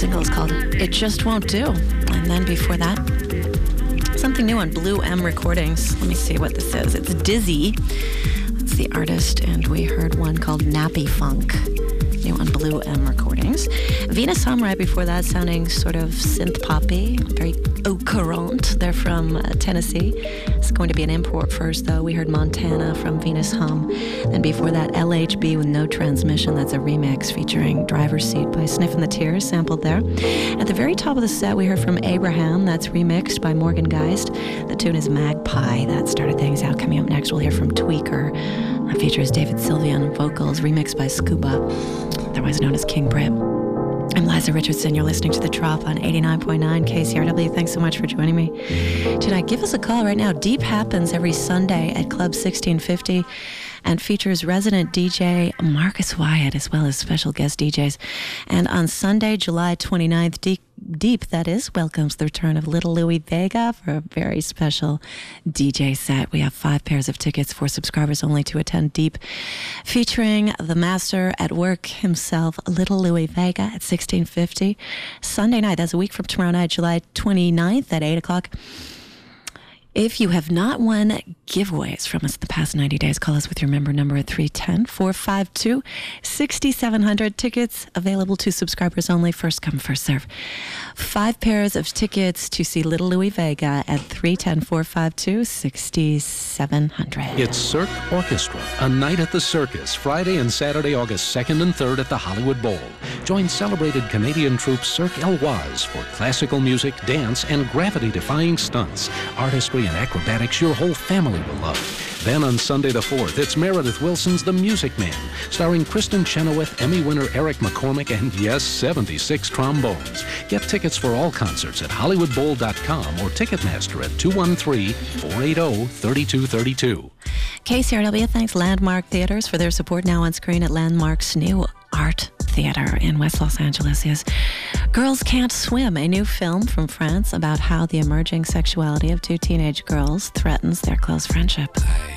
single is called It Just Won't Do. And then before that, something new on Blue M Recordings. Let me see what this is. It's Dizzy. That's the artist. And we heard one called Nappy Funk. New on Blue M Recordings. Venus Hum right before that, sounding sort of synth poppy, very au courant. They're from Tennessee. It's going to be an import first, though. We heard Montana from Venus Hum. And before that, LHB with No Transmission. That's a remix featuring Driver's Seat by Sniffin' the Tears, sampled there. At the very top of the set, we heard from Abraham. That's remixed by Morgan Geist. The tune is Magpie. That started things out. Coming up next, we'll hear from Tweaker. That features David Sylvian on vocals, remixed by Scuba, otherwise known as King Brit. I'm Liza Richardson. You're listening to The Trop on 89.9 KCRW. Thanks so much for joining me tonight. Give us a call right now. Deep happens every Sunday at Club 1650 and features resident DJ Marcus Wyatt as well as special guest DJs. And on Sunday, July 29th, Deep, that is, welcomes the return of Little Louie Vega for a very special DJ set. We have 5 pairs of tickets for subscribers only to attend Deep, featuring the master at work himself, Little Louie Vega at 1650. Sunday night, that's a week from tomorrow night, July 29th at 8 o'clock. If you have not won giveaways from us the past 90 days, call us with your member number at 310-452-6700. Tickets available to subscribers only. First come, first serve. 5 pairs of tickets to see Little Louie Vega at 310-452-6700. It's Cirque Orchestra, a night at the circus, Friday and Saturday, August 2nd and 3rd at the Hollywood Bowl. Join celebrated Canadian troupe Cirque Eloise for classical music, dance, and gravity-defying stunts. Artistry and acrobatics your whole family will love. Then on Sunday the 4th, it's Meredith Wilson's The Music Man, starring Kristen Chenoweth, Emmy winner Eric McCormick, and yes, 76 trombones. Get tickets for all concerts at HollywoodBowl.com or Ticketmaster at 213-480-3232. KCRW thanks Landmark Theaters for their support. Now on screen at Landmark's new art theater in West Los Angeles is Girls Can't Swim, a new film from France about how the emerging sexuality of 2 teenage girls threatens their close friendship.